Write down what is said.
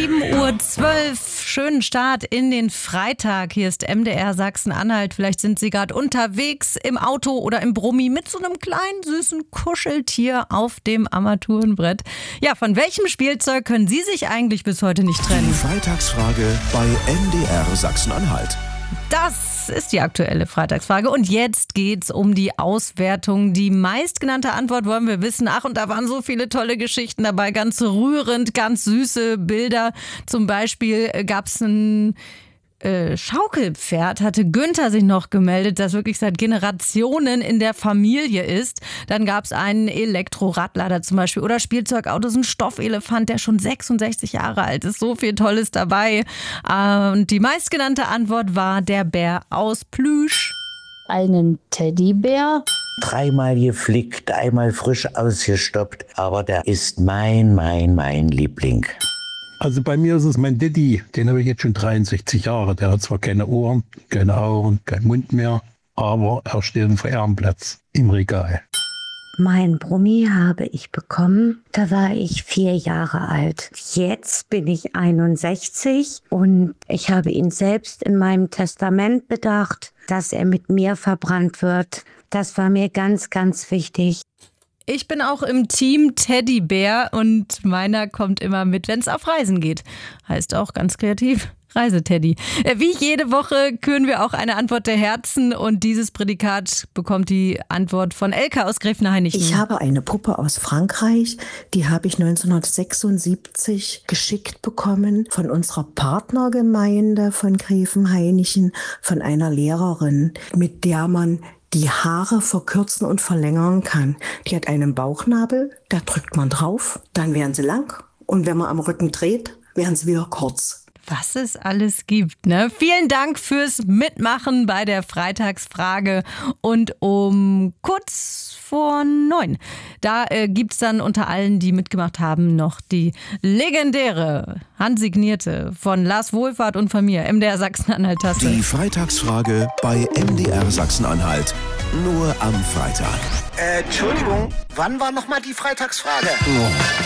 7:12 Uhr. Schönen Start in den Freitag. Hier ist MDR Sachsen-Anhalt. Vielleicht sind Sie gerade unterwegs im Auto oder im Brummi mit so einem kleinen, süßen Kuscheltier auf dem Armaturenbrett. Ja, von welchem Spielzeug können Sie sich eigentlich bis heute nicht trennen? Die Freitagsfrage bei MDR Sachsen-Anhalt. Das ist die aktuelle Freitagsfrage. Und jetzt geht's um die Auswertung. Die meistgenannte Antwort wollen wir wissen. Ach, und da waren so viele tolle Geschichten dabei. Ganz rührend, ganz süße Bilder. Zum Beispiel gab's ein Schaukelpferd, hatte Günther sich noch gemeldet, das wirklich seit Generationen in der Familie ist. Dann gab es einen Elektroradlader zum Beispiel oder Spielzeugautos, ein Stoffelefant, der schon 66 Jahre alt ist. So viel Tolles dabei. Und die meistgenannte Antwort war der Bär aus Plüsch. Einen Teddybär. Dreimal geflickt, einmal frisch ausgestoppt, aber der ist mein Liebling. Also bei mir ist es mein Daddy, den habe ich jetzt schon 63 Jahre. Der hat zwar keine Ohren, keine Augen, keinen Mund mehr, aber er steht auf dem Ehrenplatz im Regal. Mein Brummi habe ich bekommen, da war ich 4 Jahre alt. Jetzt bin ich 61 und ich habe ihn selbst in meinem Testament bedacht, dass er mit mir verbrannt wird. Das war mir ganz, ganz wichtig. Ich bin auch im Team Teddybär und meiner kommt immer mit, wenn es auf Reisen geht. Heißt auch ganz kreativ, Reiseteddy. Wie jede Woche küren wir auch eine Antwort der Herzen und dieses Prädikat bekommt die Antwort von Elke aus Gräfenhainichen. Ich habe eine Puppe aus Frankreich, die habe ich 1976 geschickt bekommen von unserer Partnergemeinde von Gräfenhainichen, von einer Lehrerin, mit der man die Haare verkürzen und verlängern kann. Die hat einen Bauchnabel, da drückt man drauf, dann werden sie lang und wenn man am Rücken dreht, werden sie wieder kurz. Was es alles gibt, ne? Vielen Dank fürs Mitmachen bei der Freitagsfrage. Und um kurz vor 9, da gibt's dann unter allen, die mitgemacht haben, noch die legendäre, handsignierte von Lars Wohlfahrt und von mir, MDR Sachsen-Anhalt-Taste. Die Freitagsfrage bei MDR Sachsen-Anhalt. Nur am Freitag. Entschuldigung, wann war nochmal die Freitagsfrage?